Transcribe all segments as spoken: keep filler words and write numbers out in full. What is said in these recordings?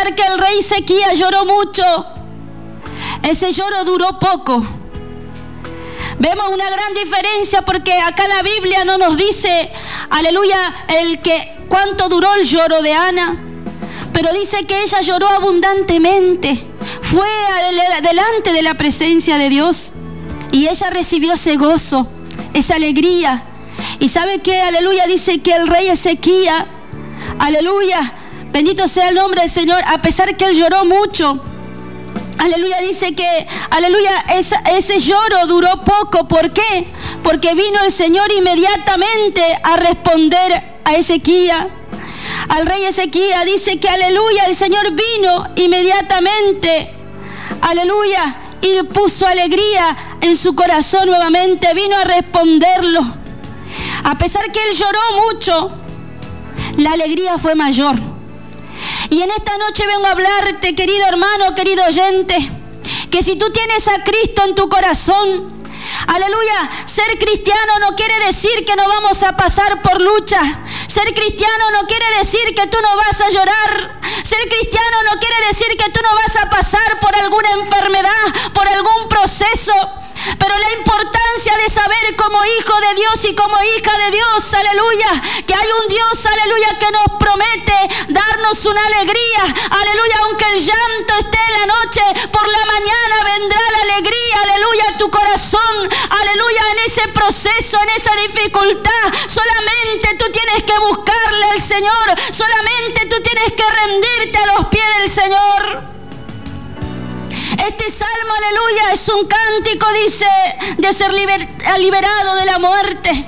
pesar que el rey Ezequías lloró mucho, ese lloro duró poco. Vemos una gran diferencia porque acá la Biblia no nos dice, aleluya, el que cuánto duró el lloro de Ana, pero dice que ella lloró abundantemente, fue delante de la presencia de Dios y ella recibió ese gozo, esa alegría. Y sabe que, aleluya, dice que el rey Ezequías, aleluya, bendito sea el nombre del Señor, a pesar que él lloró mucho, aleluya, dice que, aleluya, esa, ese lloro duró poco. ¿Por qué? Porque vino el Señor inmediatamente a responder a Ezequías. Al rey Ezequías dice que, aleluya, el Señor vino inmediatamente, aleluya, y puso alegría en su corazón nuevamente, vino a responderlo. A pesar que él lloró mucho, la alegría fue mayor. Y en esta noche vengo a hablarte, querido hermano, querido oyente, que si tú tienes a Cristo en tu corazón, aleluya, ser cristiano no quiere decir que no vamos a pasar por lucha. Ser cristiano no quiere decir que tú no vas a llorar. Ser cristiano no quiere decir que tú no vas a pasar por alguna enfermedad, por algún proceso. Pero la importancia de saber como hijo de Dios y como hija de Dios, aleluya, que hay un Dios, aleluya, que nos promete darnos una alegría, aleluya, aunque el llanto esté en la noche, por la mañana vendrá la alegría, aleluya, a tu corazón, aleluya, en ese proceso, en esa dificultad. Solamente tú tienes que buscarle al Señor, solamente tú tienes que rendirte a los pies del Señor. Este salmo, aleluya, es un cántico, dice, de ser liber, liberado de la muerte.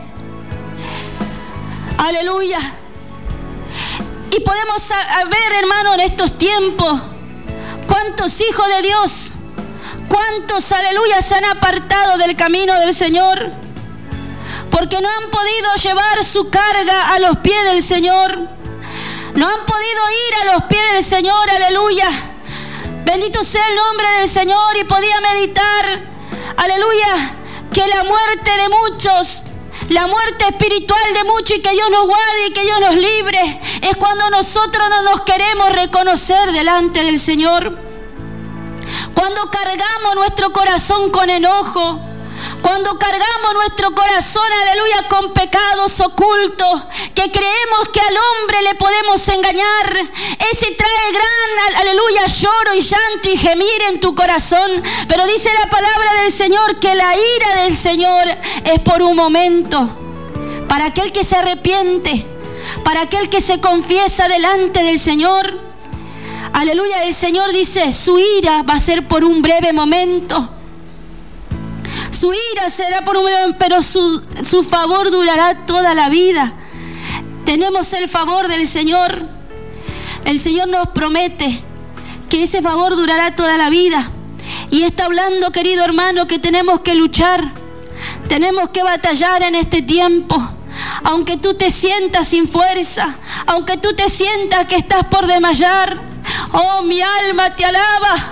Aleluya. Y podemos ver, hermano, en estos tiempos, cuántos hijos de Dios, cuántos, aleluya, se han apartado del camino del Señor, porque no han podido llevar su carga a los pies del Señor. No han podido ir a los pies del Señor, aleluya. Bendito sea el nombre del Señor. Y podía meditar, aleluya, que la muerte de muchos, la muerte espiritual de muchos, y que Dios nos guarde y que Dios nos libre, es cuando nosotros no nos queremos reconocer delante del Señor. Cuando cargamos nuestro corazón con enojo, cuando cargamos nuestro corazón, aleluya, con pecados ocultos, que creemos que al hombre le podemos engañar, ese trae gran, aleluya, lloro y llanto y gemir en tu corazón. Pero dice la palabra del Señor que la ira del Señor es por un momento. Para aquel que se arrepiente, para aquel que se confiesa delante del Señor, aleluya, el Señor dice, su ira va a ser por un breve momento. Su ira será por un momento, pero su, su favor durará toda la vida. Tenemos el favor del Señor. El Señor nos promete que ese favor durará toda la vida. Y está hablando, querido hermano, que tenemos que luchar. Tenemos que batallar en este tiempo. Aunque tú te sientas sin fuerza, aunque tú te sientas que estás por desmayar, oh, mi alma te alaba.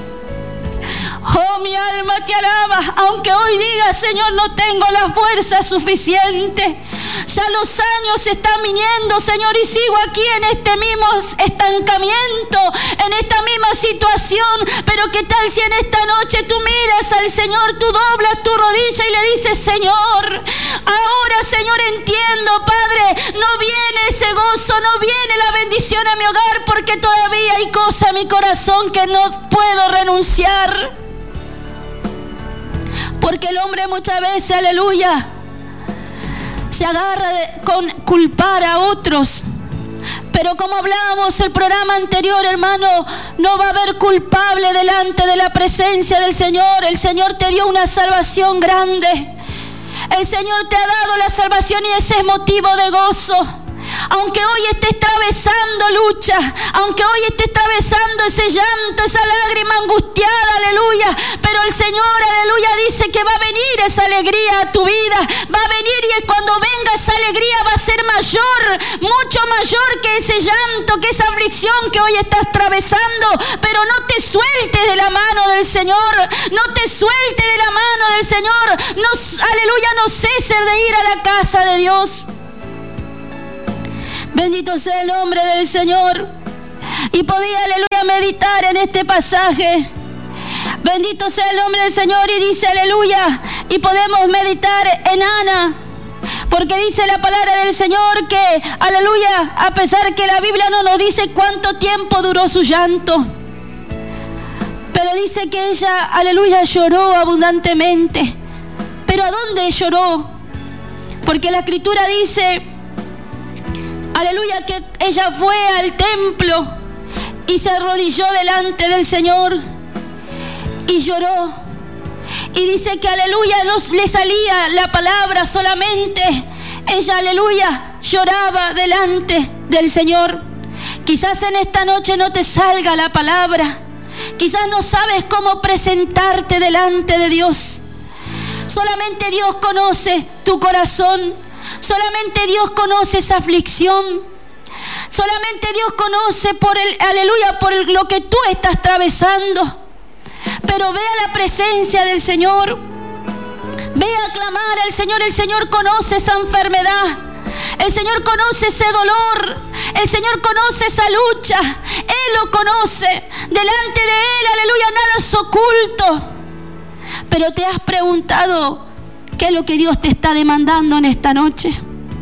Oh, mi alma te alaba, aunque hoy digas, Señor, no tengo la fuerza suficiente. Ya los años se están viniendo, Señor, y sigo aquí en este mismo estancamiento, en esta misma situación. Pero qué tal si en esta noche tú miras al Señor, tú doblas tu rodilla y le dices, Señor, ahora, Señor, entiendo, Padre, no viene ese gozo, no viene la bendición a mi hogar, porque todavía hay cosas en mi corazón que no puedo renunciar. Porque el hombre muchas veces, aleluya, se agarra de, con culpar a otros. Pero como hablábamos el programa anterior, hermano, no va a haber culpable delante de la presencia del Señor. El Señor te dio una salvación grande. El Señor te ha dado la salvación y ese es motivo de gozo. Aunque hoy estés atravesando lucha, aunque hoy estés atravesando ese llanto, esa lágrima angustiada, aleluya, pero el Señor, aleluya, dice que va a venir esa alegría a tu vida, va a venir, y cuando venga esa alegría va a ser mayor, mucho mayor que ese llanto, que esa aflicción que hoy estás atravesando. Pero no te sueltes de la mano del Señor, no te sueltes de la mano del Señor, no, aleluya, no ceses de ir a la casa de Dios. Bendito sea el nombre del Señor. y podía, aleluya, meditar en este pasaje. Bendito sea el nombre del Señor, y dice, aleluya, y podemos meditar en Ana, porque dice la palabra del Señor que, aleluya, a pesar que la Biblia no nos dice cuánto tiempo duró su llanto, pero dice que ella, aleluya, lloró abundantemente. ¿Pero a dónde lloró? Porque la Escritura dice, aleluya, que ella fue al templo y se arrodilló delante del Señor y lloró. Y dice que, aleluya, no le salía la palabra solamente. Ella, aleluya, lloraba delante del Señor. Quizás en esta noche no te salga la palabra. Quizás no sabes cómo presentarte delante de Dios. Solamente Dios conoce tu corazón. Solamente Dios conoce esa aflicción. Solamente Dios conoce por el, aleluya, por el, lo que tú estás atravesando. Pero ve a la presencia del Señor. Ve a clamar al Señor. El Señor conoce esa enfermedad. El Señor conoce ese dolor. El Señor conoce esa lucha. Él lo conoce. Delante de Él, aleluya, nada es oculto. Pero te has preguntado qué es lo que Dios te está demandando en esta noche.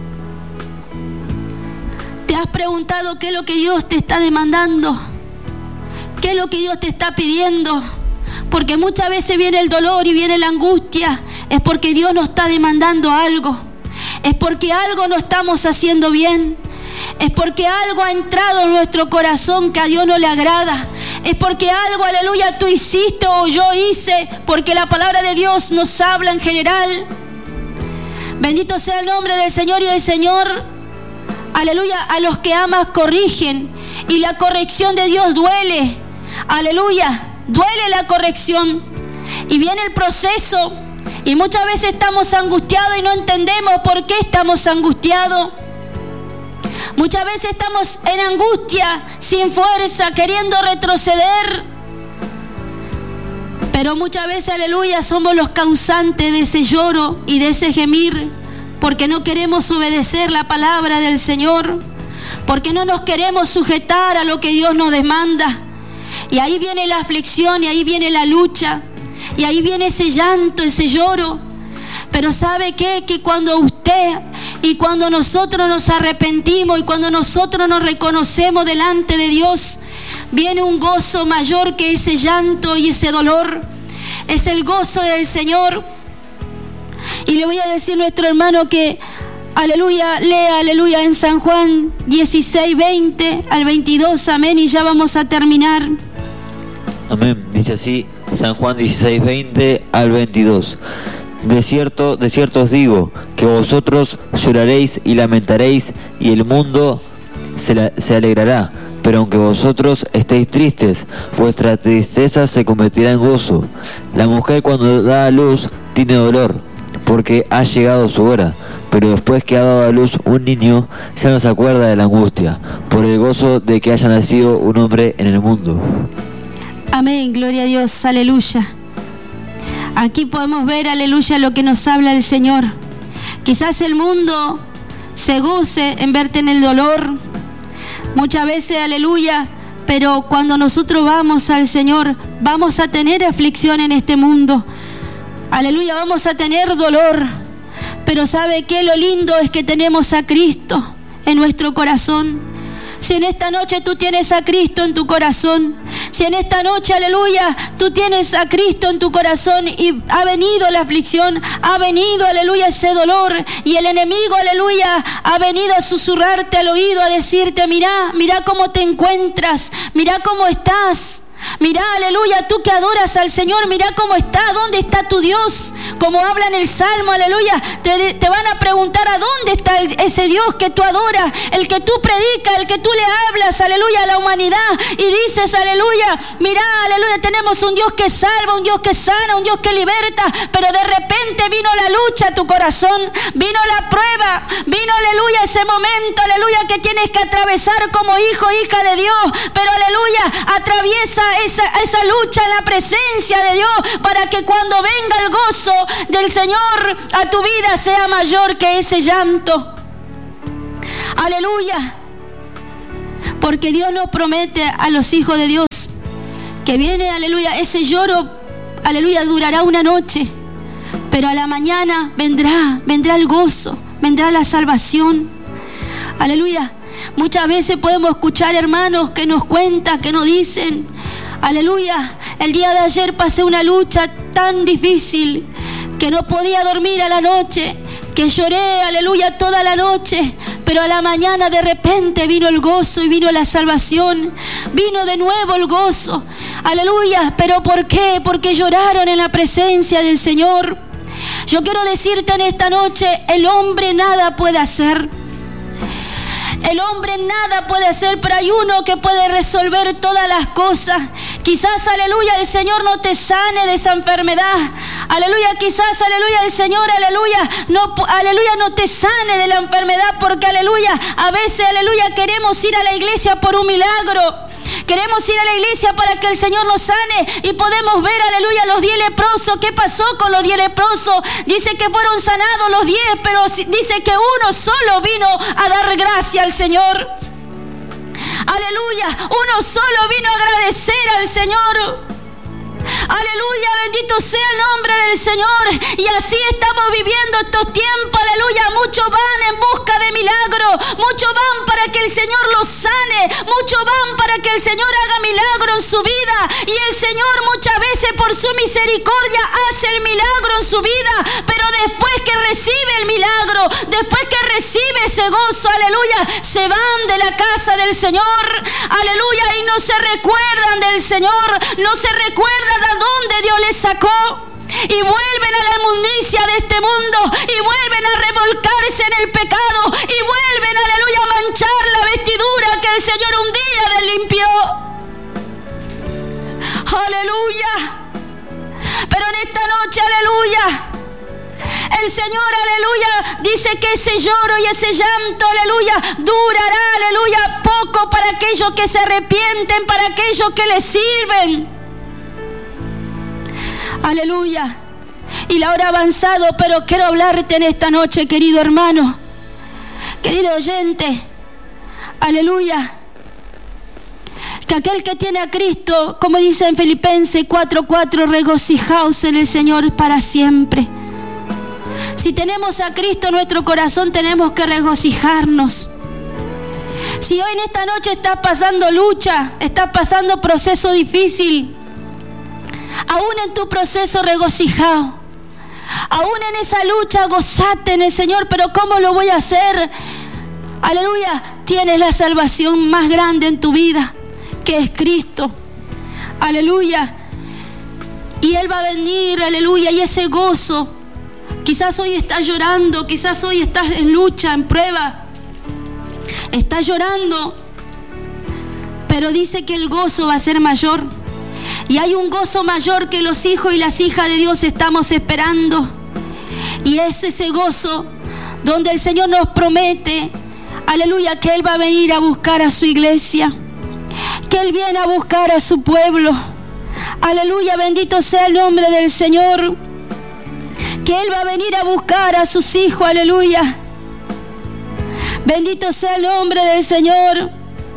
Te has preguntado qué es lo que Dios te está demandando. ¿Qué es lo que Dios te está pidiendo? Porque muchas veces viene el dolor y viene la angustia. Es porque Dios nos está demandando algo. Es porque algo no estamos haciendo bien. Es porque algo ha entrado en nuestro corazón que a Dios no le agrada. Es porque algo, aleluya, tú hiciste o yo hice. Porque la palabra de Dios nos habla en general. Bendito sea el nombre del Señor, y el Señor, aleluya, a los que amas corrigen. Y la corrección de Dios duele. Aleluya, duele la corrección. Y viene el proceso. Y muchas veces estamos angustiados y no entendemos por qué estamos angustiados. Muchas veces estamos en angustia, sin fuerza, queriendo retroceder. Pero muchas veces, aleluya, somos los causantes de ese lloro y de ese gemir, porque no queremos obedecer la palabra del Señor, porque no nos queremos sujetar a lo que Dios nos demanda. Y ahí viene la aflicción, y ahí viene la lucha, y ahí viene ese llanto, ese lloro. Pero ¿sabe qué? Que cuando usted y cuando nosotros nos arrepentimos y cuando nosotros nos reconocemos delante de Dios, viene un gozo mayor que ese llanto y ese dolor. Es el gozo del Señor. Y le voy a decir a nuestro hermano que, aleluya, lea, aleluya, en San Juan dieciséis, veinte al veintidós, amén, y ya vamos a terminar. Amén. Dice así, San Juan dieciséis, veinte al veintidós. De cierto, de cierto os digo, que vosotros lloraréis y lamentaréis, y el mundo se, la, se alegrará. Pero aunque vosotros estéis tristes, vuestra tristeza se convertirá en gozo. La mujer cuando da a luz tiene dolor, porque ha llegado su hora. Pero después que ha dado a luz un niño, ya no se acuerda de la angustia, por el gozo de que haya nacido un hombre en el mundo. Amén, gloria a Dios, aleluya. Aquí podemos ver, aleluya, lo que nos habla el Señor. Quizás el mundo se goce en verte en el dolor. Muchas veces, aleluya, pero cuando nosotros vamos al Señor, vamos a tener aflicción en este mundo. Aleluya, vamos a tener dolor. Pero ¿sabe qué? Lo lindo es que tenemos a Cristo en nuestro corazón. Si en esta noche tú tienes a Cristo en tu corazón, si en esta noche, aleluya, tú tienes a Cristo en tu corazón y ha venido la aflicción, ha venido, aleluya, ese dolor, y el enemigo, aleluya, ha venido a susurrarte al oído, a decirte, mira, mira cómo te encuentras, mira cómo estás. Mira, aleluya, tú que adoras al Señor, mira cómo está, dónde está tu Dios. Como habla en el Salmo, aleluya, te, te van a preguntar a dónde está el, ese Dios que tú adoras, el que tú predicas, el que tú le hablas, aleluya, a la humanidad. Y dices, aleluya, mira, aleluya, tenemos un Dios que salva, un Dios que sana, un Dios que liberta. Pero de repente vino la lucha a tu corazón, vino la prueba, vino, aleluya, ese momento, aleluya, que tienes que atravesar como hijo, hija de Dios. Pero, aleluya, atraviesa Esa, esa lucha en la presencia de Dios, para que cuando venga el gozo del Señor a tu vida sea mayor que ese llanto. Aleluya. Porque Dios nos promete a los hijos de Dios que viene, aleluya, ese lloro, aleluya, durará una noche, pero a la mañana vendrá, vendrá el gozo, vendrá la salvación. Aleluya. Muchas veces podemos escuchar hermanos que nos cuentan, que nos dicen, aleluya, el día de ayer pasé una lucha tan difícil que no podía dormir a la noche, que lloré, aleluya, toda la noche, pero a la mañana de repente vino el gozo y vino la salvación, vino de nuevo el gozo, aleluya. ¿Pero por qué? Porque lloraron en la presencia del Señor. Yo quiero decirte en esta noche, el hombre nada puede hacer. El hombre nada puede hacer, pero hay uno que puede resolver todas las cosas. Quizás, aleluya, el Señor no te sane de esa enfermedad. Aleluya, quizás, aleluya, el Señor, aleluya, no, aleluya, no te sane de la enfermedad, porque, aleluya, a veces, aleluya, queremos ir a la iglesia por un milagro. Queremos ir a la iglesia para que el Señor nos sane y podemos ver, aleluya, los diez leprosos. ¿Qué pasó con los diez leprosos? Dice que fueron sanados los diez, pero dice que uno solo vino a dar gracia al Señor. Aleluya, uno solo vino a agradecer al Señor. Aleluya, bendito sea el nombre del Señor. Y así estamos viviendo estos tiempos, aleluya. Muchos van en busca de milagros, muchos van para que el Señor los sane, muchos van para que el Señor haga milagro en su vida. Y el Señor muchas veces por su misericordia hace el milagro en su vida, pero después que recibe el milagro, después que recibe ese gozo, aleluya, se van de la casa del Señor, aleluya, y no se recuerdan del Señor, no se recuerdan de dónde Dios les sacó, y vuelven a la inmundicia de este mundo, y vuelven a revolcarse en el pecado, y vuelven, aleluya, a manchar la vestidura que el Señor un día les limpió. Aleluya. Pero en esta noche, aleluya, el Señor, aleluya, dice que ese lloro y ese llanto, aleluya, durará, aleluya, poco para aquellos que se arrepienten, para aquellos que le sirven. Aleluya. Y la hora ha avanzado, pero quiero hablarte en esta noche, querido hermano, querido oyente. Aleluya. Que aquel que tiene a Cristo, como dice en Filipenses cuatro cuatro, regocijaos en el Señor para siempre. Si tenemos a Cristo en nuestro corazón, tenemos que regocijarnos. Si hoy en esta noche estás pasando lucha, estás pasando proceso difícil, aún en tu proceso regocijado, aún en esa lucha gozate en el Señor. Pero ¿cómo lo voy a hacer? Aleluya, tienes la salvación más grande en tu vida, que es Cristo. Aleluya. Y Él va a venir, aleluya, y ese gozo. Quizás hoy estás llorando, quizás hoy estás en lucha, en prueba, estás llorando, pero dice que el gozo va a ser mayor. Y hay un gozo mayor que los hijos y las hijas de Dios estamos esperando. Y es ese gozo donde el Señor nos promete, aleluya, que Él va a venir a buscar a su iglesia, que Él viene a buscar a su pueblo. Aleluya, bendito sea el nombre del Señor. Que Él va a venir a buscar a sus hijos, aleluya. Bendito sea el nombre del Señor.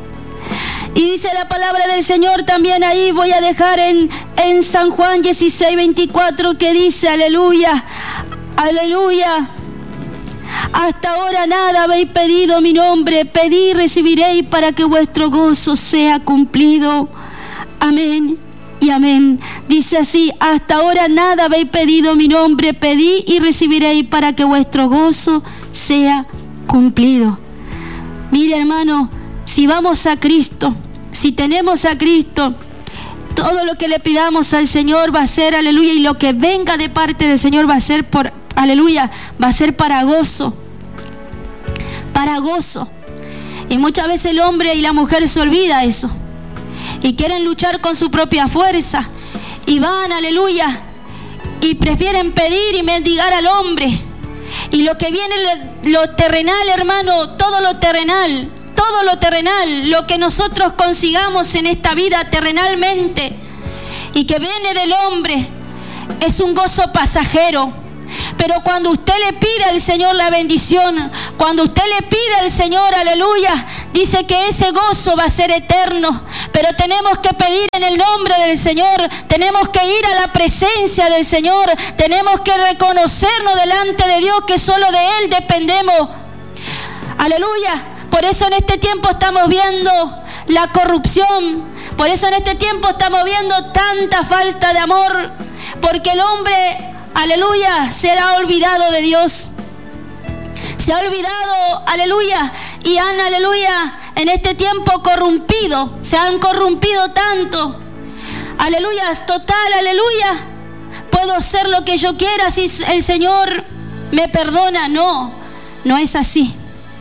Y dice la palabra del Señor también ahí, voy a dejar en, en San Juan dieciséis veinticuatro, que dice, aleluya, aleluya. Hasta ahora nada habéis pedido mi nombre, pedid y recibiréis para que vuestro gozo sea cumplido. Amén y amén. Dice así, hasta ahora nada habéis pedido mi nombre, pedid y recibiréis para que vuestro gozo sea cumplido. Mire, hermano, si vamos a Cristo, si tenemos a Cristo, todo lo que le pidamos al Señor va a ser, aleluya, y lo que venga de parte del Señor va a ser por, aleluya, va a ser para gozo, para gozo. Y muchas veces el hombre y la mujer se olvida eso y quieren luchar con su propia fuerza y van, aleluya, y prefieren pedir y mendigar al hombre. Y lo que viene, lo terrenal, hermano, todo lo terrenal, todo lo terrenal, lo que nosotros consigamos en esta vida terrenalmente y que viene del hombre, es un gozo pasajero. Pero cuando usted le pide al Señor la bendición, cuando usted le pide al Señor, aleluya, dice que ese gozo va a ser eterno, pero tenemos que pedir en el nombre del Señor, tenemos que ir a la presencia del Señor, tenemos que reconocernos delante de Dios que solo de Él dependemos. Aleluya. Por eso en este tiempo estamos viendo la corrupción, por eso en este tiempo estamos viendo tanta falta de amor, porque el hombre, aleluya, se ha olvidado de Dios. Se ha olvidado, aleluya, y han, aleluya, en este tiempo corrompido, se han corrompido tanto. Aleluya, total, aleluya, puedo hacer lo que yo quiera si el Señor me perdona. No, no es así.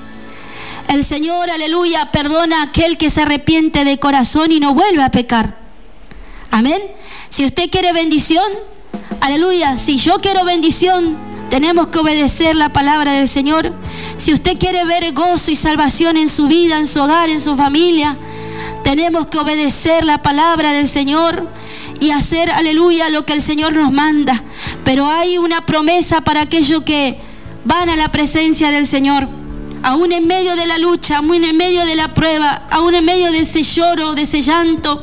El Señor, aleluya, perdona a aquel que se arrepiente de corazón y no vuelve a pecar. Amén. Si usted quiere bendición, aleluya, si yo quiero bendición, tenemos que obedecer la palabra del Señor. Si usted quiere ver gozo y salvación en su vida, en su hogar, en su familia, tenemos que obedecer la palabra del Señor y hacer, aleluya, lo que el Señor nos manda. Pero hay una promesa para aquellos que van a la presencia del Señor. Aún en medio de la lucha, aún en medio de la prueba, aún en medio de ese lloro, de ese llanto,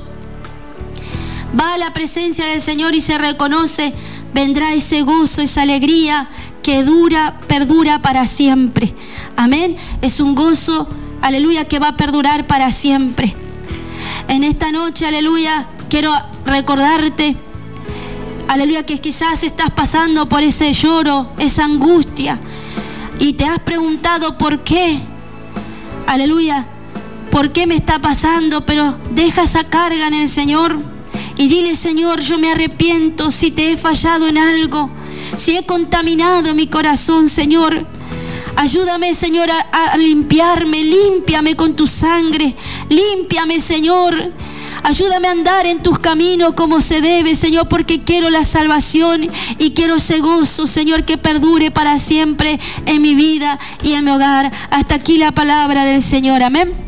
va a la presencia del Señor y se reconoce, vendrá ese gozo, esa alegría que dura, perdura para siempre. Amén. Es un gozo, aleluya, que va a perdurar para siempre. En esta noche, aleluya, quiero recordarte, aleluya, que quizás estás pasando por ese lloro, esa angustia, y te has preguntado por qué, aleluya, por qué me está pasando, pero deja esa carga en el Señor. Y dile: Señor, yo me arrepiento si te he fallado en algo, si he contaminado mi corazón, Señor. Ayúdame, Señor, a, a limpiarme, límpiame con tu sangre, límpiame, Señor. Ayúdame a andar en tus caminos como se debe, Señor, porque quiero la salvación y quiero ese gozo, Señor, que perdure para siempre en mi vida y en mi hogar. Hasta aquí la palabra del Señor. Amén.